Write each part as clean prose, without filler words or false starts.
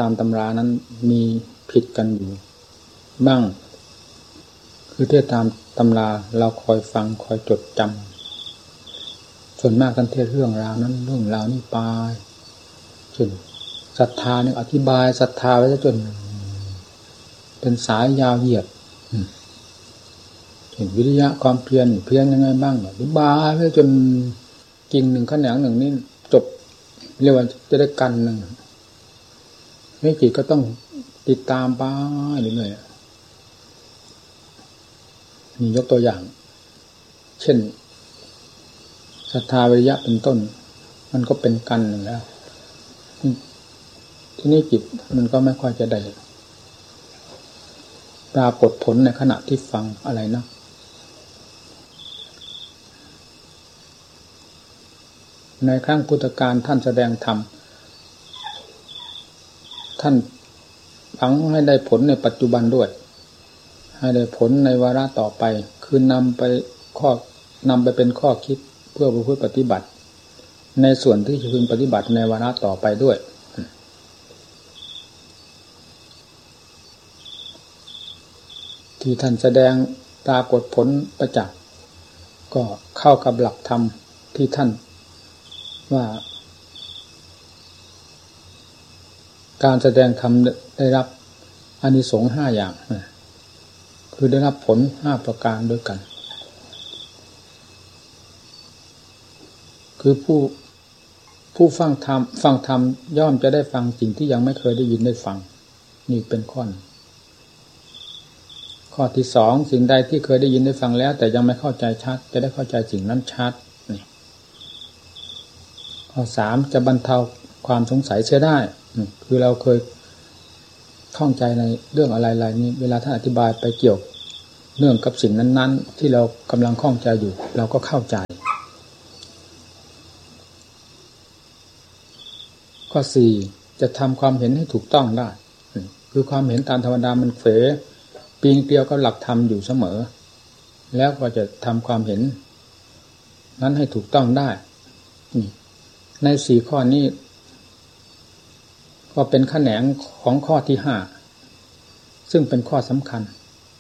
ตามตำรานั้นมีผิดกันอยู่บ้างคือเทศตามตำราเราคอยฟังคอยจดจำส่วนมากกันเทศเรื่องราวนั้นเรื่องราวนี่ไปจนศรัทธาเนี่ยอธิบายศรัทธาไว้จนเป็นสายยาวเหยียดเห็นวิริยะความเพียรยังไงบ้างอธิบายไว้จนกิ่งหนึ่งแขนงหนึ่งนี่จบเรียกว่าจะได้กันหนึ่งไม่กี่ก็ต้องติดตามไปเรื่อยๆมียกตัวอย่างเช่นศรัทธาวิริยะเป็นต้นมันก็เป็นกันหนึ่งแล้วที่นี่จิตมันก็ไม่ค่อยจะได้ปรากฏผลในขณะที่ฟังอะไรนะในครั้งพุทธกาลท่านแสดงธรรมท่านหวังให้ได้ผลในปัจจุบันด้วยให้ได้ผลในวาระต่อไปคือนำไปเป็นข้อคิดเพื่อประพฤติปฏิบัติในส่วนที่จะพึงปฏิบัติในวาระต่อไปด้วยที่ท่านแสดงปรากฏผลประจักษ์ก็เข้ากับหลักธรรมที่ท่านว่าการแสดงธรรมได้รับอานิสงส์5อย่างคือได้รับผล5ประการด้วยกันคือผู้ฟังธรรมย่อมจะได้ฟังสิ่งที่ยังไม่เคยได้ยินได้ฟังนี่เป็นข้อที่2สิ่งใดที่เคยได้ยินได้ฟังแล้วแต่ยังไม่เข้าใจชัดจะได้เข้าใจสิ่งนั้นชัดนี่ข้อ3จะบรรเทาความสงสัยเสียได้คือเราเคยข้องใจในเรื่องอะไรๆนี้เวลาท่านอธิบายไปเกี่ยวเนื่องกับสิ่งนั้นๆที่เรากำลังข้องใจอยู่เราก็เข้าใจข้อ4จะทำความเห็นให้ถูกต้องได้คือความเห็นตามธรรมดามันเฝปีนเกลียวกับหลักธรรมอยู่เสมอแล้วก็จะทำความเห็นนั้นให้ถูกต้องได้ใน4ข้อนี้ก็เป็นแขนงของข้อที่5ซึ่งเป็นข้อสำคัญ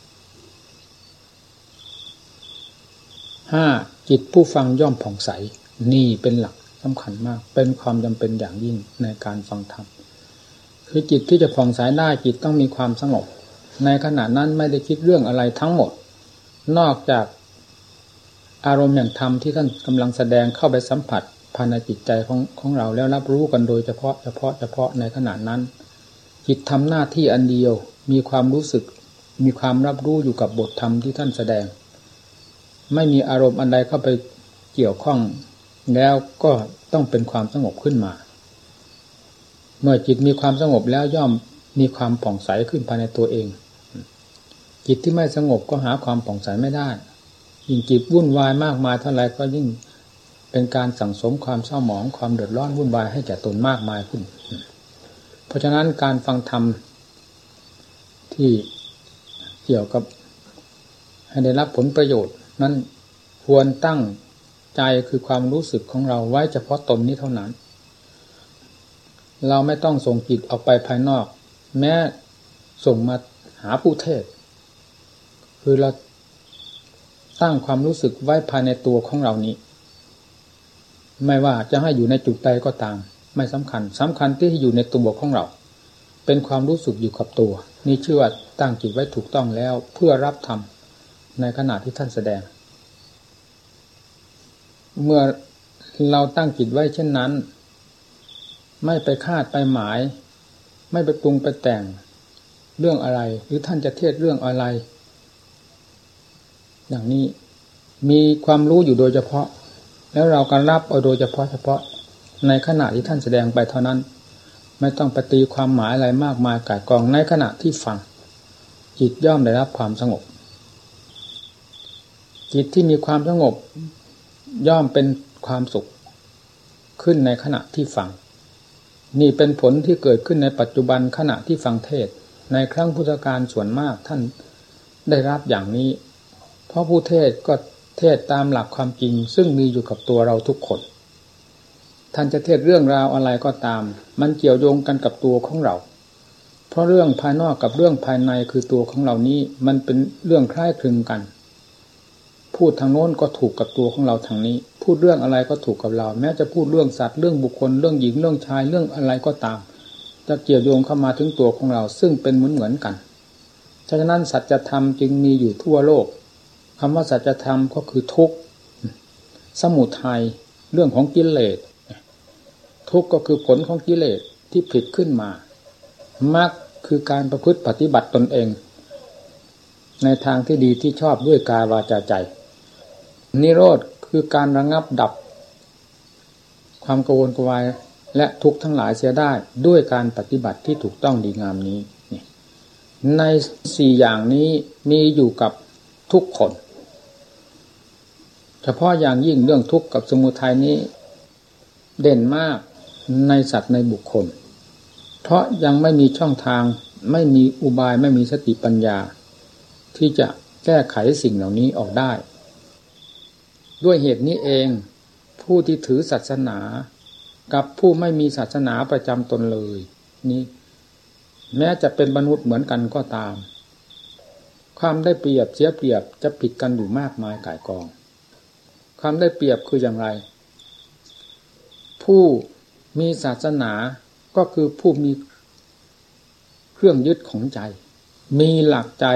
5จิตผู้ฟังย่อมผ่องใสนี่เป็นหลักสำคัญมากเป็นความจำเป็นอย่างยิ่งในการฟังธรรมคือจิตที่จะผ่องใสได้จิตต้องมีความสงบในขณะนั้นไม่ได้คิดเรื่องอะไรทั้งหมดนอกจากอารมณ์อย่างธรรมที่ท่านกำลังแสดงเข้าไปสัมผัสภายในจิตใจของเราแล้วรับรู้กันโดยเฉพาะในขณะนั้นจิตทำหน้าที่อันเดียวมีความรู้สึกมีความรับรู้อยู่กับบทธรรมที่ท่านแสดงไม่มีอารมณ์อันใดเข้าไปเกี่ยวข้องแล้วก็ต้องเป็นความสงบขึ้นมาเมื่อจิตมีความสงบแล้วย่อมมีความผ่องใสขึ้นภายในตัวเองจิตที่ไม่สงบก็หาความผ่องใสไม่ได้ยิ่งจิตวุ่นวายมากมายเท่าไรก็ยิ่งเป็นการสั่งสมความเศร้าหมองความเดือดร้อนวุ่นวายให้แก่ตนมากมายขึ้นเพราะฉะนั้นการฟังธรรมที่เกี่ยวกับให้ได้รับผลประโยชน์นั้นควรตั้งใจคือความรู้สึกของเราไว้เฉพาะตนนี้เท่านั้นเราไม่ต้องส่งจิตออกไปภายนอกแม้ส่งมาหาผู้เทศคือเราตั้งความรู้สึกไว้ภายในตัวของเรานี้ไม่ว่าจะให้อยู่ในจุดใดก็ตามไม่สำคัญที่อยู่ในตัวของเราเป็นความรู้สึกอยู่กับตัวนี่ชื่อว่าตั้งจิตไว้ถูกต้องแล้วเพื่อรับธรรมในขณะที่ท่านแสดงเมื่อเราตั้งจิตไว้เช่นนั้นไม่ไปคาดไปหมายไม่ไปปรุงไปแต่งเรื่องอะไรหรือท่านจะเทศเรื่องอะไรอย่างนี้มีความรู้อยู่โดยเฉพาะแล้วเราก็รับเอาโดยเฉพาะในขณะที่ท่านแสดงไปเท่านั้นไม่ต้องไปตีความหมายอะไรมากมายก่ายกองในขณะที่ฟังจิตย่อมได้รับความสงบจิตที่มีความสงบย่อมเป็นความสุขขึ้นในขณะที่ฟังนี่เป็นผลที่เกิดขึ้นในปัจจุบันขณะที่ฟังเทศในครั้งพุทธกาลส่วนมากท่านได้รับอย่างนี้เพราะผู้เทศก็เทศตามหลักความจริงซึ่งมีอยู่กับตัวเราทุกคนท่านจะเทศเรื่องราวอะไรก็ตามมันเกี่ยวโยงกันกับตัวของเราเพราะเรื่องภายนอกกับเรื่องภายในคือตัวของเรานี้มันเป็นเรื่องคล้ายคลึงกันพูดทางโน้นก็ถูกกับตัวของเราทางนี้พูดเรื่องอะไรก็ถูกกับเราแม้จะพูดเรื่องสัตว์เรื่องบุคคลเรื่องหญิงเรื่องชายเรื่องอะไรก็ตามจะเกี่ยวโยงเข้ามาถึงตัวของเราซึ่งเป็นเหมือนกันฉะนั้นสัจธรรมจึงมีอยู่ทั่วโลกคำว่าสัจธรรมก็คือทุกข์สมุทัยเรื่องของกิเลสทุกข์ก็คือผลของกิเลสที่ผลิตขึ้นมามรรคคือการประพฤติปฏิบัติตนเองในทางที่ดีที่ชอบด้วยกายวาจาใจนิโรธคือการระงับดับความกังวลกวายและทุกข์ทั้งหลายเสียได้ด้วยการปฏิบัติที่ถูกต้องดีงามนี้ใน4อย่างนี้มีอยู่กับทุกคนเฉพาะอย่างยิ่งเรื่องทุกข์กับสมุทัยนี้เด่นมากในสัตว์ในบุคคลเพราะยังไม่มีช่องทางไม่มีอุบายไม่มีสติปัญญาที่จะแก้ไขสิ่งเหล่านี้ออกได้ด้วยเหตุนี้เองผู้ที่ถือศาสนากับผู้ไม่มีศาสนาประจำตนเลยนี้แม้จะเป็นมนุษย์เหมือนกันก็ตามความได้เปรียบเสียเปรียบจะผิดกันอยู่มากมายก่ายกองความได้เปรียบคืออย่างไรผู้มีศาสนาก็คือผู้มีเครื่องยึดของใจมีหลักใจ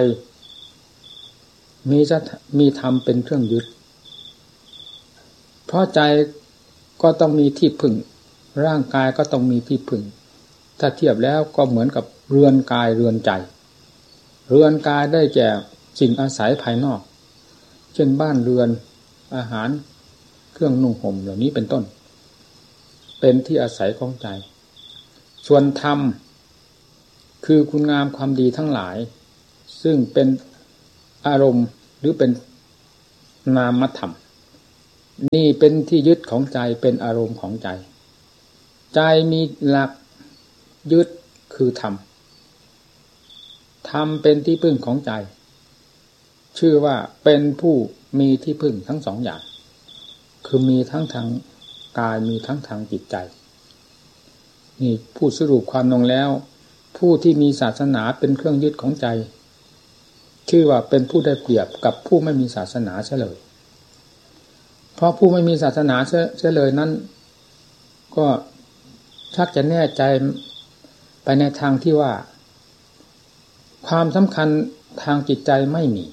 มีธรรมเป็นเครื่องยึดเพราะใจก็ต้องมีที่พึ่งร่างกายก็ต้องมีที่พึ่งถ้าเทียบแล้วก็เหมือนกับเรือนกายเรือนใจเรือนกายได้แก่สิ่งอาศัยภายนอกเช่นบ้านเรือนอาหารเครื่องนุ่งห่มเหล่านี้เป็นต้นเป็นที่อาศัยของใจส่วนธรรมคือคุณงามความดีทั้งหลายซึ่งเป็นอารมณ์หรือเป็นนามธรรมนี่เป็นที่ยึดของใจเป็นอารมณ์ของใจใจมีหลักยึดคือธรรมธรรมเป็นที่พึ่งของใจชื่อว่าเป็นผู้มีที่พึ่งทั้งสองอย่างคือมีทั้งทางกายมีทั้งทางจิตใจนี่พูดสรุปความลงแล้วผู้ที่มีศาสนาเป็นเครื่องยึดของใจชื่อว่าเป็นผู้ได้เปรียบกับผู้ไม่มีศาสนาเฉลยเพราะผู้ไม่มีศาสนาเฉลยนั้นก็ชักจะแน่ใจไปในทางที่ว่าความสำคัญทางจิตใจไม่มี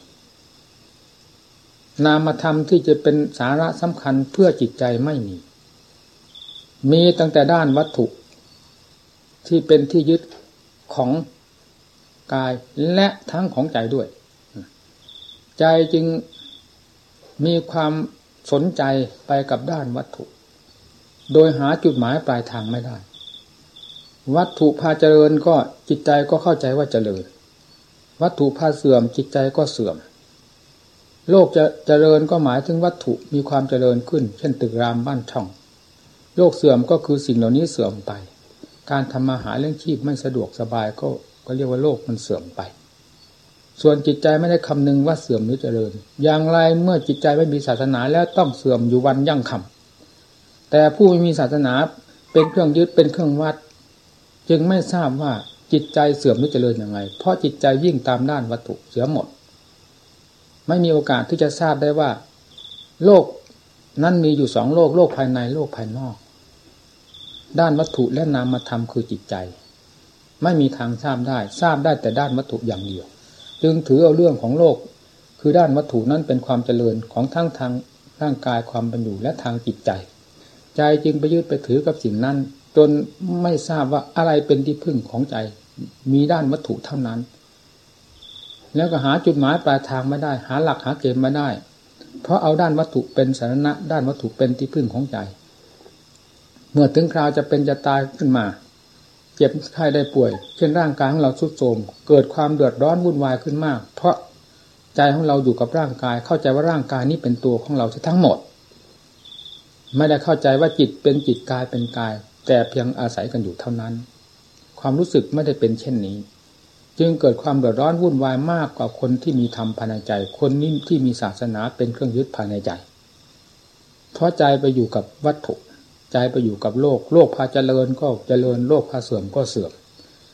นามธรรมที่จะเป็นสาระสำคัญเพื่อจิตใจไม่มีตั้งแต่ด้านวัตถุที่เป็นที่ยึดของกายและทั้งของใจด้วยใจจึงมีความสนใจไปกับด้านวัตถุโดยหาจุดหมายปลายทางไม่ได้วัตถุพาเจริญก็จิตใจก็เข้าใจว่าเจริญวัตถุพาเสื่อมจิตใจก็เสื่อมโลกจะเจริญก็หมายถึงวัตถุมีความเจริญขึ้นเช่นตึกรามบ้านช่องโลกเสื่อมก็คือสิ่งเหล่านี้เสื่อมไปการทำมาหาเลี้ยงชีพไม่สะดวกสบายก็เรียกว่าโลกมันเสื่อมไปส่วนจิตใจไม่ได้คำนึงว่าเสื่อมหรือเจริญอย่างไรเมื่อจิตใจไม่มีศาสนาแล้วต้องเสื่อมอยู่วันยั่งค่ำแต่ผู้ไม่มีศาสนาเป็นเครื่องยึดเป็นเครื่องวัดจึงไม่ทราบว่าจิตใจเสื่อมหรือเจริญอย่างไรเพราะจิตใจยิ่งตามด้านวัตถุเสียหมดไม่มีโอกาสที่จะทราบได้ว่าโลกนั้นมีอยู่สองโลกโลกภายในโลกภายนอกด้านวัตถุและนามธรรมคือจิตใจไม่มีทางทราบได้แต่ด้านวัตถุอย่างเดียวจึงถือเอาเรื่องของโลกคือด้านวัตถุนั้นเป็นความเจริญของทั้งทางร่างกายความเป็นอยู่และทางจิตใจใจจึงไปยึดไปถือกับสิ่งนั้นจนไม่ทราบว่าอะไรเป็นที่พึ่งของใจมีด้านวัตถุเท่านั้นแล้วก็หาจุดหมายปลายทางไม่ได้หาหลักหาเกณฑ์ไม่ได้เพราะเอาด้านวัตถุเป็นสาระด้านวัตถุเป็นที่พึ่งของใจเมื่อถึงคราวจะเป็นจะตายขึ้นมาเจ็บไข้ได้ป่วยเช่นร่างกายของเราทรุดโทรมเกิดความเดือดร้อนวุ่นวายขึ้นมากเพราะใจของเราอยู่กับร่างกายเข้าใจว่าร่างกายนี้เป็นตัวของเราทั้งหมดไม่ได้เข้าใจว่าจิตเป็นจิตกายเป็นกายแต่เพียงอาศัยกันอยู่เท่านั้นความรู้สึกไม่ได้เป็นเช่นนี้จึงเกิดความเดือดร้อนวุ่นวายมากกว่าคนที่มีธรรมภายในใจคนนี้ที่มีศาสนาเป็นเครื่องยึดภายในใจเพราะใจไปอยู่กับวัตถุใจไปอยู่กับโลกโลกพาเจริญก็เจริญโลกพาเสื่อมก็เสื่อม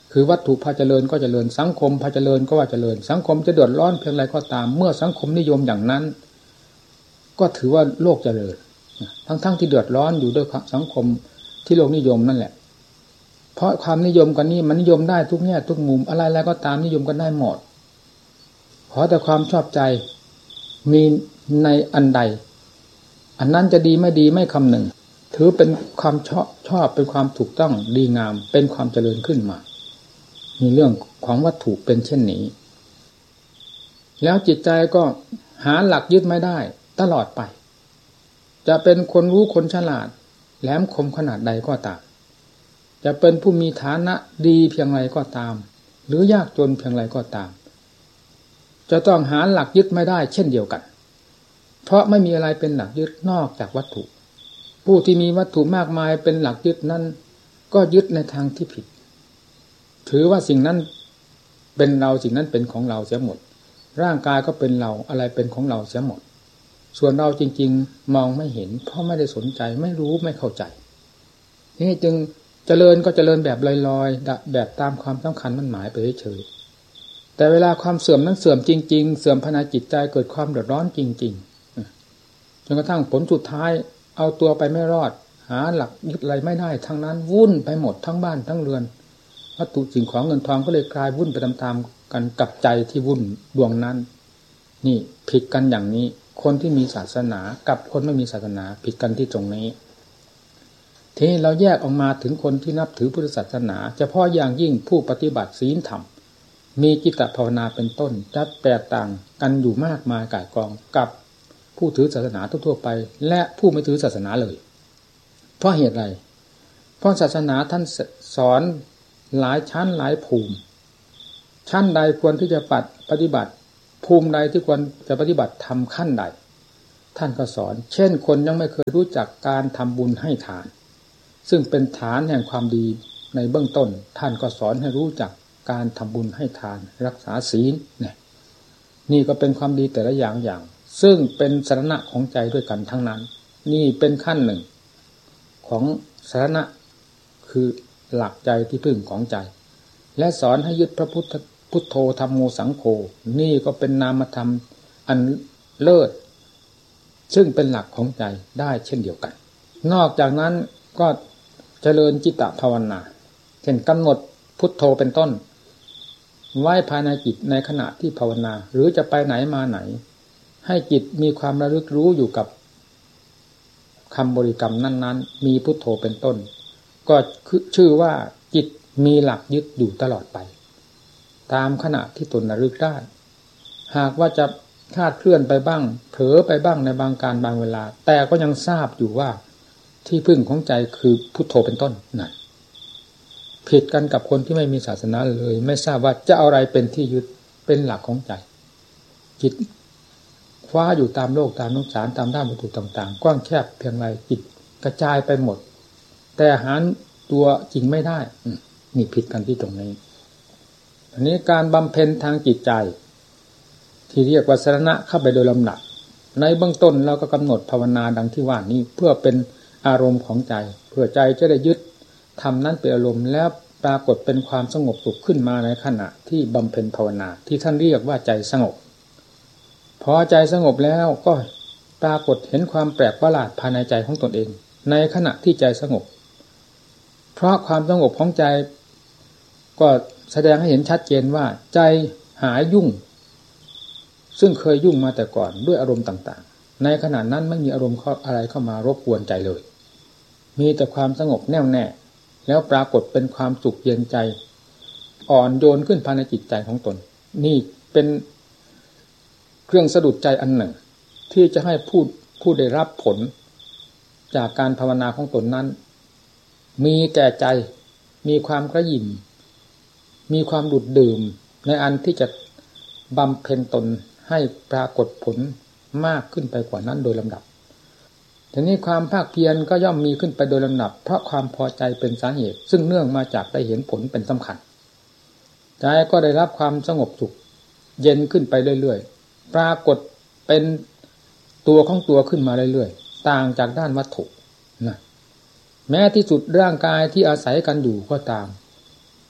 คือวัตถุพาเจริญก็เจริญสังคมพาเจริญก็ว่าเจริญสังคมจะเดือดร้อนเพียงไรก็ตามเมื่อสังคมนิยมอย่างนั้นก็ถือว่าโลกเจริญทั้งที่เดือดร้อนอยู่ด้วยสังคมที่โลกนิยมนั่นแหละเพราะความนิยมกันนี้มันนิยมได้ทุกแง่ทุกมุมอะไรๆก็ตามนิยมกันได้หมดขอแต่ความชอบใจมีในอันใดอันนั้นจะดีไม่ดีไม่คำหนึ่งถือเป็นความชอบเป็นความถูกต้องดีงามเป็นความเจริญขึ้นมามีเรื่องของวัตถุเป็นเช่นนี้แล้วจิตใจก็หาหลักยึดไม่ได้ตลอดไปจะเป็นคนรู้คนฉลาดแหลมคมขนาดใดก็ตามจะเป็นผู้มีฐานะดีเพียงไรก็ตามหรือยากจนเพียงไรก็ตามจะต้องหาหลักยึดไม่ได้เช่นเดียวกันเพราะไม่มีอะไรเป็นหลักยึดนอกจากวัตถุผู้ที่มีวัตถุมากมายเป็นหลักยึดนั้นก็ยึดในทางที่ผิดถือว่าสิ่งนั้นเป็นเราสิ่งนั้นเป็นของเราเสียหมดร่างกายก็เป็นเราอะไรเป็นของเราเสียหมดส่วนเราจริงๆมองไม่เห็นเพราะไม่ได้สนใจไม่รู้ไม่เข้าใจนี่จึงเจริญก็เจริญแบบลอยๆแบบตามความสำคัญมั่นหมายไปเฉยๆแต่เวลาความเสื่อมนั้นเสื่อมจริงๆเสื่อมภายในจิตใจเกิดความเดือดร้อนจริงๆจนกระทั่งผลสุดท้ายเอาตัวไปไม่รอดหาหลักยึดอะไรไม่ได้ทั้งนั้นวุ่นไปหมดทั้งบ้านทั้งเรือนวัตถุสิ่งของเงินทองก็เลยกลายวุ่นไปตามๆกันกับใจที่วุ่นดวงนั้นนี่ผิดกันอย่างนี้คนที่มีศาสนากับคนไม่มีศาสนาผิดกันที่ตรงนี้ทีนี้เราแยกออกมาถึงคนที่นับถือพุทธศาสนาเฉพาะอย่างยิ่งผู้ปฏิบัติศีลธรรมมีจิตภาวนาเป็นต้นจะแตกต่างกันอยู่มากมายก่ายกองกับผู้ถือศาสนาทั่วไปและผู้ไม่ถือศาสนาเลยเพราะเหตุไรเพราะศาสนาท่านสอนหลายชั้นหลายภูมิชั้นใดควรที่จะปฏิบัติภูมิใดที่ควรจะปฏิบัติทำขั้นใดท่านก็สอนเช่นคนยังไม่เคยรู้จักการทำบุญให้ทานซึ่งเป็นฐานแห่งความดีในเบื้องต้นท่านก็สอนให้รู้จักการทำบุญให้ทานรักษาศีลนี่ก็เป็นความดีแต่ละอย่างซึ่งเป็นสรณะของใจด้วยกันทั้งนั้นนี่เป็นขั้นหนึ่งของสรณะคือหลักใจที่พึ่งของใจและสอนให้ยึดพระพุทโธธัมโมสังโฆนี่ก็เป็นนามธรรมอันเลิศซึ่งเป็นหลักของใจได้เช่นเดียวกันนอกจากนั้นก็เจริญจิตตภาวนาเช่นกำหนดพุทโธเป็นต้นไว้ภายในจิตในขณะที่ภาวนาหรือจะไปไหนมาไหนให้จิตมีความระลึกรู้อยู่กับคำบริกรรมนั้นๆมีพุทโธเป็นต้นก็ชื่อว่าจิตมีหลักยึดอยู่ตลอดไปตามขณะที่ตนระลึกได้หากว่าจะคลาดเคลื่อนไปบ้างเผลอไปบ้างในบางการบางเวลาแต่ก็ยังทราบอยู่ว่าที่พึ่งของใจคือพุทโธเป็นต้นนั่นผิดกันกับคนที่ไม่มีศาสนาเลยไม่ทราบว่าจะเอาอะไรเป็นที่ยึดเป็นหลักของใจจิตคว้าอยู่ตามโลกตามสงสารตามด้านวัตถุต่างๆกว้างแคบเพียงไรจิตกระจายไปหมดแต่หาตัวจริงไม่ได้นี่ผิดกันที่ตรงนี้อันนี้การบำเพ็ญทางจิตใจที่เรียกว่าสรณะเข้าไปโดยลำดับในเบื้องต้นเราก็กำหนดภาวนาดังที่ว่านี้เพื่อเป็นอารมณ์ของใจเพื่อใจจะได้ยึดทำนั้นเป็นอารมณ์แล้วปรากฏเป็นความสงบสุขขึ้นมาในขณะที่บำเพ็ญภาวนาที่ท่านเรียกว่าใจสงบพอใจสงบแล้วก็ปรากฏเห็นความแปลกประหลาดภายในใจของตนเองในขณะที่ใจสงบเพราะความสงบของใจก็แสดงให้เห็นชัดเจนว่าใจหายยุ่งซึ่งเคยยุ่งมาแต่ก่อนด้วยอารมณ์ต่างๆในขณะนั้นไม่มีอารมณ์อะไรเข้ามารบกวนใจเลยมีแต่ความสงบแน่วแน่แล้วปรากฏเป็นความสุขเย็นใจอ่อนโยนขึ้นภายในจิตใจของตนนี่เป็นเครื่องสะดุดใจอันหนึ่งที่จะให้ผู้ได้รับผลจากการภาวนาของตนนั้นมีแก่ใจมีความกระหยิ่มมีความดุดดื่มในอันที่จะบำเพ็ญตนให้ปรากฏผลมากขึ้นไปกว่านั้นโดยลำดับทีนี้ความภาคเพียรก็ย่อมมีขึ้นไปโดยลำดับเพราะความพอใจเป็นสาเหตุซึ่งเนื่องมาจากได้เห็นผลเป็นสำคัญใจก็ได้รับความสงบสุขเย็นขึ้นไปเรื่อยๆปรากฏเป็นตัวของตัวขึ้นมาเรื่อยๆต่างจากด้านวัตถุนะแม้ที่สุดร่างกายที่อาศัยกันอยู่ก็ตาม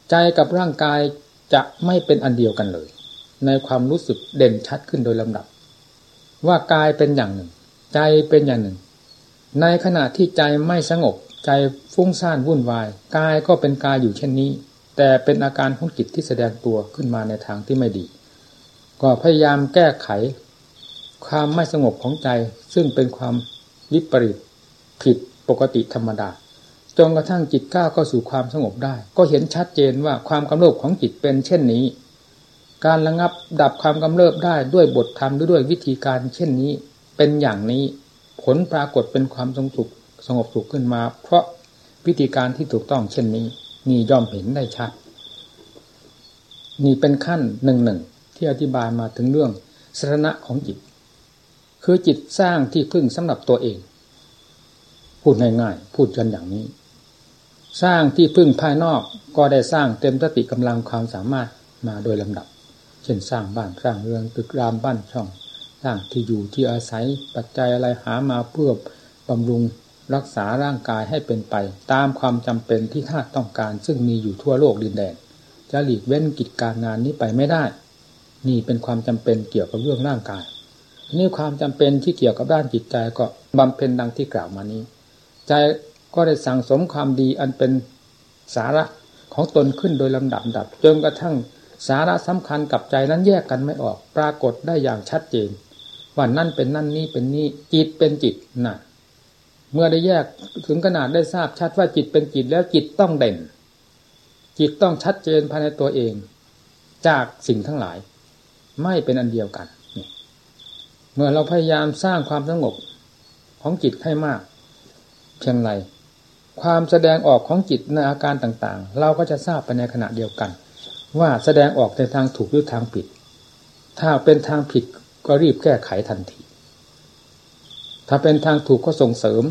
ใจกับร่างกายจะไม่เป็นอันเดียวกันเลยในความรู้สึกเด่นชัดขึ้นโดยลำดับว่ากายเป็นอย่างหนึ่งใจเป็นอย่างหนึ่งในขณะที่ใจไม่สงบใจฟุ้งซ่านวุ่นวายกายก็เป็นกายอยู่เช่นนี้แต่เป็นอาการของจิตที่แสดงตัวขึ้นมาในทางที่ไม่ดีก็พยายามแก้ไขความไม่สงบของใจซึ่งเป็นความวิปริตผิดปกติธรรมดาจนกระทั่งจิตก้าวเข้าสู่ความสงบได้ก็เห็นชัดเจนว่าความกำเริบของจิตเป็นเช่นนี้การระงับดับความกำเริบได้ด้วยบทธรรมด้วยวิธีการเช่นนี้เป็นอย่างนี้ผลปรากฏเป็นความสงบสุขขึ้นมาเพราะวิธีการที่ถูกต้องเช่นนี้นี่ย่อมเห็นได้ชัดนี่เป็นขั้นหนึ่งที่อธิบายมาถึงเรื่องสถานะของจิตคือจิตสร้างที่พึ่งสำหรับตัวเองพูดง่ายๆพูดกันอย่างนี้สร้างที่พึ่งภายนอกก็ได้สร้างเต็มสติกำลังความสามารถมาโดยลำดับเช่นสร้างบ้านสร้างเรือนตึกรามบ้านช่องสร้างที่อยู่ที่อาศัยปัจจัยอะไรหามาเพื่อบำรุงรักษาร่างกายให้เป็นไปตามความจำเป็นที่ธาตุต้องการซึ่งมีอยู่ทั่วโลกดินแดนจะหลีกเว้นกิจการงานนี้ไปไม่ได้นี่เป็นความจำเป็นเกี่ยวกับเรื่องร่างกายนี่ความจำเป็นที่เกี่ยวกับด้านจิตใจก็บำเพ็ญดังที่กล่าวมานี้ใจก็ได้สั่งสมความดีอันเป็นสาระของตนขึ้นโดยลำดับจนกระทั่งสาระสำคัญกับใจนั้นแยกกันไม่ออกปรากฏได้อย่างชัดเจนว่านั่นเป็นนั่นนี่เป็นนี่จิตเป็นจิตน่ะเมื่อได้แยกถึงขนาดได้ทราบชัดว่าจิตเป็นจิตแล้วจิตต้องเด่นจิตต้องชัดเจนภายในตัวเองจากสิ่งทั้งหลายไม่เป็นอันเดียวกันเมื่อเราพยายามสร้างความสงบของจิตให้มากเพียงไรความแสดงออกของจิตในอาการต่างๆเราก็จะทราบไปในขณะเดียวกันว่าแสดงออกในทางถูกหรือทางผิดถ้าเป็นทางผิดก็รีบแก้ไขทันทีถ้าเป็นทางถูกก็ส่งเสริม